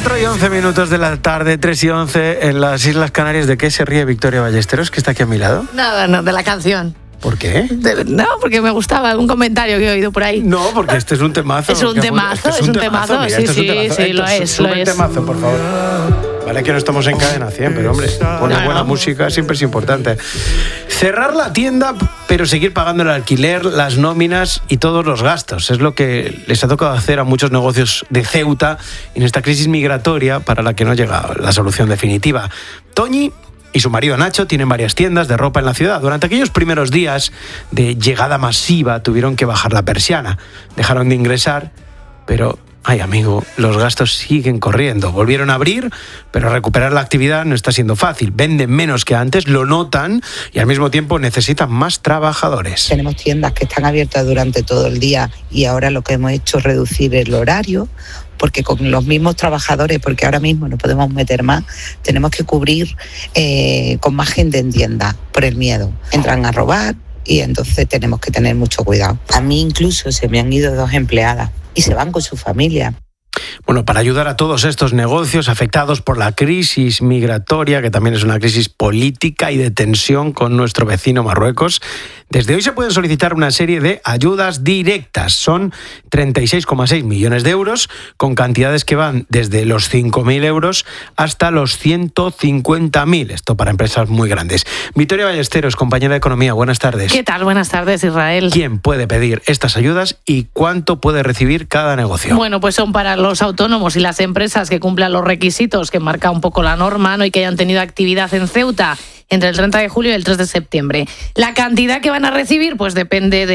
4:11 de la tarde, 3:11 en las Islas Canarias. ¿De qué se ríe Victoria Ballesteros, que está aquí a mi lado? Nada, no, de la canción. ¿Por qué? No, porque me gustaba algún comentario que he oído por ahí. No, porque este es un temazo. Es un temazo, mira, sí, lo es. Sube el temazo, por favor. Vale que no estamos en Cadena 100, pero hombre, poner buena música siempre es importante. Cerrar la tienda, pero seguir pagando el alquiler, las nóminas y todos los gastos. Es lo que les ha tocado hacer a muchos negocios de Ceuta en esta crisis migratoria para la que no llega la solución definitiva. Toñi y su marido Nacho tienen varias tiendas de ropa en la ciudad. Durante aquellos primeros días de llegada masiva tuvieron que bajar la persiana. Dejaron de ingresar, pero... ay, amigo, los gastos siguen corriendo. Volvieron a abrir, pero recuperar la actividad no está siendo fácil. Venden menos que antes, lo notan, y al mismo tiempo necesitan más trabajadores. Tenemos tiendas que están abiertas durante todo el día y ahora lo que hemos hecho es reducir el horario, porque con los mismos trabajadores, porque ahora mismo no podemos meter más, tenemos que cubrir con más gente en tienda por el miedo. Entran a robar y entonces tenemos que tener mucho cuidado. A mí incluso se me han ido 2 empleadas y se van con su familia. Bueno, para ayudar a todos estos negocios afectados por la crisis migratoria, que también es una crisis política y de tensión con nuestro vecino Marruecos, desde hoy se pueden solicitar una serie de ayudas directas. Son 36,6 millones de euros, con cantidades que van desde los 5.000 euros hasta los 150.000. Esto para empresas muy grandes. Victoria Ballesteros, compañera de Economía, buenas tardes. ¿Qué tal? Buenas tardes, Israel. ¿Quién puede pedir estas ayudas y cuánto puede recibir cada negocio? Bueno, pues son para los autónomos y las empresas que cumplan los requisitos que marca un poco la norma, ¿no? Y que hayan tenido actividad en Ceuta entre el 30 de julio y el 3 de septiembre. La cantidad que van a recibir pues depende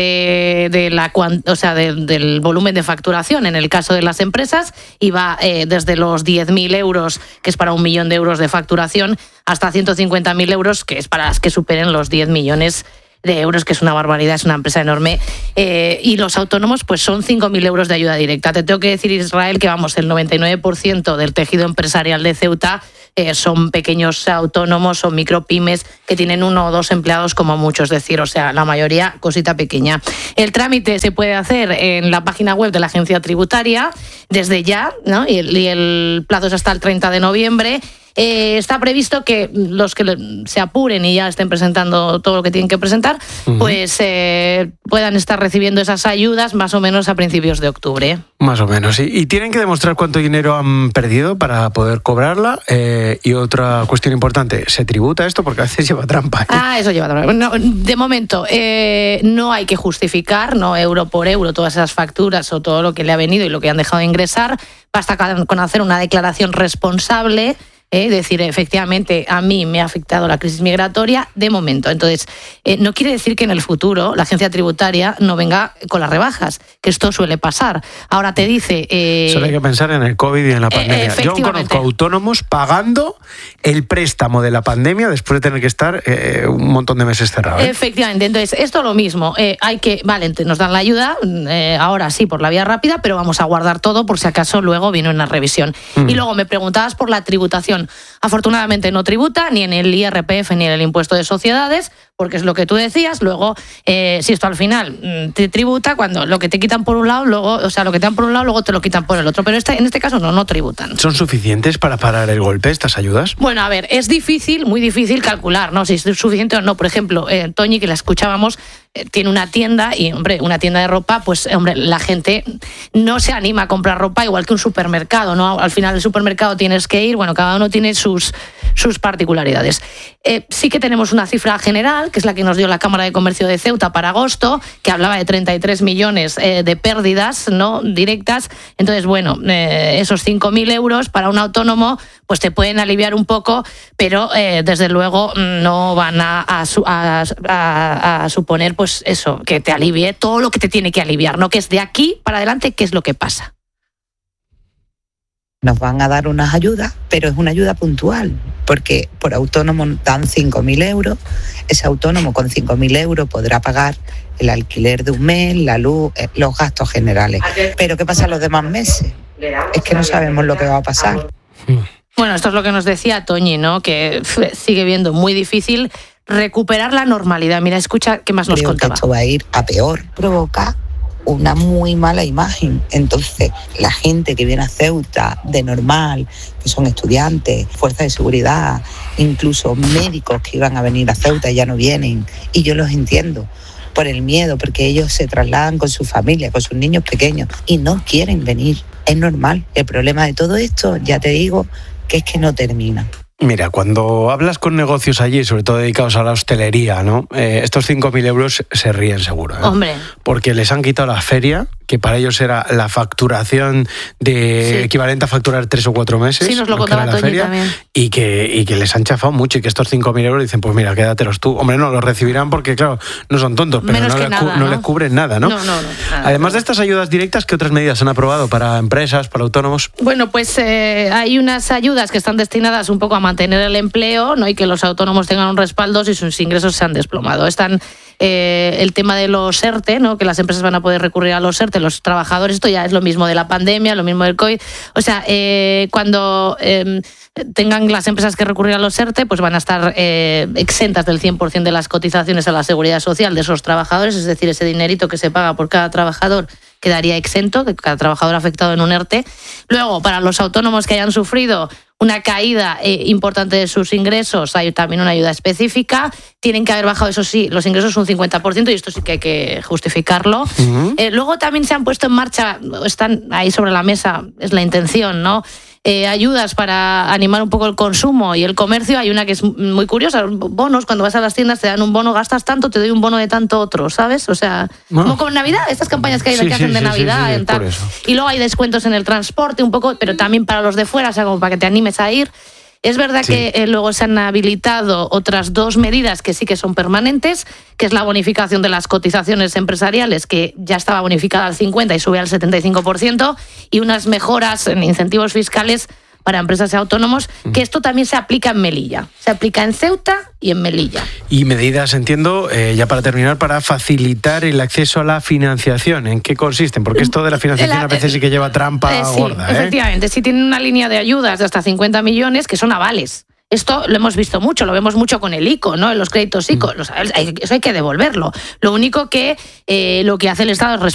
del volumen de facturación en el caso de las empresas, y va desde los 10.000 euros, que es para 1 millón de euros de facturación, hasta 150.000 euros, que es para las que superen los 10 millones de euros, que es una barbaridad, es una empresa enorme. Y los autónomos pues son 5.000 euros de ayuda directa. Te tengo que decir, Israel, que vamos, el 99% del tejido empresarial de Ceuta son pequeños autónomos o micropymes que tienen 1 o 2 empleados como mucho, es decir, o sea, la mayoría cosita pequeña. El trámite se puede hacer en la página web de la agencia tributaria desde ya, ¿no? Y el plazo es hasta el 30 de noviembre. Está previsto que los que se apuren y ya estén presentando todo lo que tienen que presentar, pues puedan estar recibiendo esas ayudas más o menos a principios de octubre. Más o menos, y tienen que demostrar cuánto dinero han perdido para poder cobrarla. Y otra cuestión importante, ¿se tributa esto? Porque a veces lleva trampa. Eso lleva trampa. No, de momento, no hay que justificar, no euro por euro, todas esas facturas o todo lo que le ha venido y lo que han dejado de ingresar. Basta con hacer una declaración responsable, decir, efectivamente, a mí me ha afectado la crisis migratoria de momento. Entonces, no quiere decir que en el futuro la agencia tributaria no venga con las rebajas, que esto suele pasar. Ahora te dice... Solo hay que pensar en el COVID y en la pandemia. Yo conozco autónomos pagando el préstamo de la pandemia después de tener que estar un montón de meses cerrados. Efectivamente. Entonces, esto es lo mismo. Nos dan la ayuda, ahora sí, por la vía rápida, pero vamos a guardar todo por si acaso luego viene una revisión. Y luego me preguntabas por la tributación. Afortunadamente no tributa ni en el IRPF ni en el impuesto de sociedades, porque es lo que tú decías. Luego, si esto al final te tributa, cuando lo que te quitan por un lado, luego te lo quitan por el otro. Pero en este caso no tributan. ¿Son suficientes para parar el golpe estas ayudas? Bueno, a ver, es difícil, muy difícil calcular, ¿no? Si es suficiente o no. Por ejemplo, Toñi, que la escuchábamos, tiene una tienda y, hombre, una tienda de ropa, pues, hombre, la gente no se anima a comprar ropa igual que un supermercado, ¿no? Al final del supermercado tienes que ir, bueno, cada uno tiene sus particularidades. Sí que tenemos una cifra general, que es la que nos dio la Cámara de Comercio de Ceuta para agosto, que hablaba de 33 millones de pérdidas no directas. Entonces, bueno, esos 5.000 euros para un autónomo pues te pueden aliviar un poco, pero desde luego no van a suponer pues eso, que te alivie todo lo que te tiene que aliviar, ¿no? Que es de aquí para adelante, ¿qué es lo que pasa? Nos van a dar unas ayudas, pero es una ayuda puntual, porque por autónomo dan 5.000 euros. Ese autónomo con 5.000 euros podrá pagar el alquiler de un mes, la luz, los gastos generales. Pero ¿qué pasa los demás meses? Es que no sabemos lo que va a pasar. Bueno, esto es lo que nos decía Toñi, ¿no? Que sigue viendo muy difícil recuperar la normalidad. Mira, escucha qué más nos contaba. Creo que esto va a ir a peor. Provoca una muy mala imagen. Entonces, la gente que viene a Ceuta de normal, que son estudiantes, fuerzas de seguridad, incluso médicos que iban a venir a Ceuta ya no vienen, y yo los entiendo por el miedo, porque ellos se trasladan con su familia, con sus niños pequeños y no quieren venir. Es normal. El problema de todo esto, ya te digo, que es que no termina. Mira, cuando hablas con negocios allí, sobre todo dedicados a la hostelería, ¿no? Estos 5.000 euros se ríen seguro, ¿eh? Hombre. Porque les han quitado la feria, que para ellos era la facturación equivalente a facturar 3 o 4 meses. Sí, nos lo contaba la Toñi feria, también. y que les han chafado mucho, y que estos 5.000 euros dicen, pues mira, quédatelos tú. Hombre, no, los recibirán porque, claro, no son tontos, pero no les cubren nada, ¿no? No. Además de estas ayudas directas, ¿qué otras medidas han aprobado para empresas, para autónomos? Bueno, pues hay unas ayudas que están destinadas un poco a mantener el empleo, ¿no? Y que los autónomos tengan un respaldo si sus ingresos se han desplomado. Están el tema de los ERTE, ¿no? Que las empresas van a poder recurrir a los ERTE, los trabajadores. Esto ya es lo mismo de la pandemia, lo mismo del COVID. O sea, cuando tengan las empresas que recurrir a los ERTE, pues van a estar exentas del 100% de las cotizaciones a la seguridad social de esos trabajadores, es decir, ese dinerito que se paga por cada trabajador quedaría exento, de cada trabajador afectado en un ERTE. Luego, para los autónomos que hayan sufrido una caída importante de sus ingresos, hay también una ayuda específica. Tienen que haber bajado, eso sí, los ingresos un 50%, y esto sí que hay que justificarlo. Uh-huh. Luego también se han puesto en marcha, están ahí sobre la mesa, es la intención, ¿no? Ayudas para animar un poco el consumo y el comercio. Hay una que es muy curiosa, bonos. Cuando vas a las tiendas te dan un bono, gastas tanto, te doy un bono de tanto otro, ¿sabes? O sea, como con Navidad, estas campañas que hacen de Navidad. Sí, tal. Y luego hay descuentos en el transporte un poco, pero también para los de fuera, o sea, como para que te animes a ir. Es verdad que luego se han habilitado otras 2 medidas que sí que son permanentes, que es la bonificación de las cotizaciones empresariales, que ya estaba bonificada al 50% y sube al 75%, y unas mejoras en incentivos fiscales para empresas y autónomos, que esto también se aplica en Melilla. Se aplica en Ceuta y en Melilla. Y medidas, entiendo, ya para terminar, para facilitar el acceso a la financiación. ¿En qué consisten? Porque esto de la financiación a veces sí que lleva trampa gorda. Efectivamente, sí tienen una línea de ayudas de hasta 50 millones que son avales. Esto lo hemos visto mucho, lo vemos mucho con el ICO, ¿no? En los créditos ICO. Eso hay que devolverlo. Lo único que lo que hace el Estado es